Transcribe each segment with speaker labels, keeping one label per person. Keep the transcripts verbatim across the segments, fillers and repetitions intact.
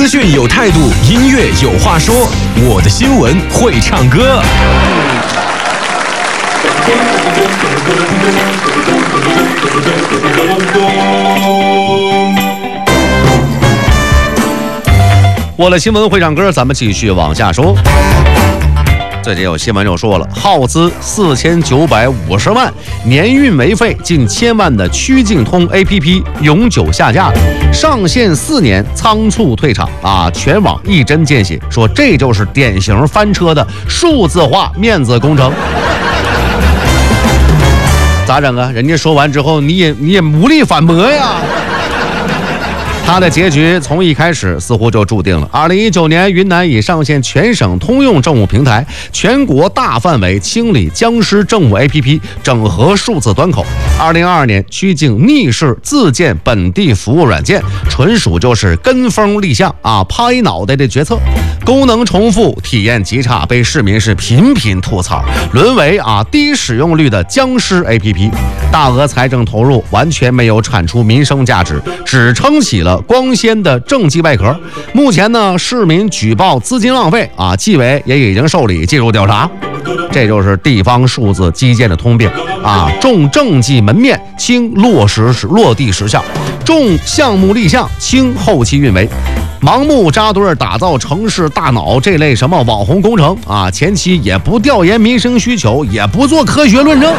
Speaker 1: 资讯有态度，音乐有话说。我的新闻会唱歌。我的新闻会唱歌，咱们继续往下说。最近有新闻就说了，耗资四千九百五十万、年运维费近千万的曲径通 A P P 永久下架了，上线四年仓促退场啊！全网一针见血，说这就是典型翻车的数字化面子工程。咋整啊？人家说完之后，你也你也无力反驳呀。它的结局从一开始似乎就注定了。二零一九年，云南已上线全省通用政务平台，全国大范围清理僵尸政务 A P P， 整合数字端口。二零二二年，曲径逆势自建本地服务软件，纯属就是跟风立项啊，拍脑袋的决策，功能重复，体验极差，被市民是频频吐槽，沦为啊低使用率的僵尸 A P P。大额财政投入，完全没有产出民生价值，只撑起了光鲜的政绩外壳。目前呢，市民举报资金浪费啊，纪委也已经受理介入调查。这就是地方数字基建的通病啊，重政绩门面，轻落实落地实效，重项目立项，轻后期运维。盲目扎堆打造城市大脑这类什么网红工程啊，前期也不调研民生需求，也不做科学论证。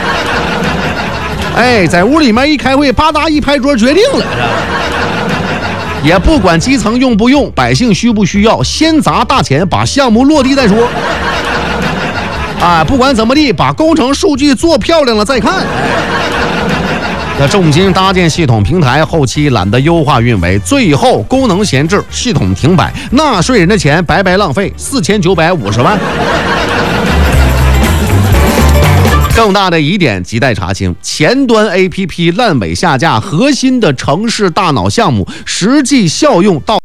Speaker 1: 哎，在屋里面一开会，啪嗒一拍桌决定了，也不管基层用不用，百姓需不需要，先砸大钱把项目落地再说。啊，不管怎么地，把工程数据做漂亮了再看。那重金搭建系统平台，后期懒得优化运维，最后功能闲置，系统停摆，纳税人的钱白白浪费，四千九百五十万。更大的疑点亟待查清，前端 A P P 烂尾下架，核心的城市大脑项目实际效用到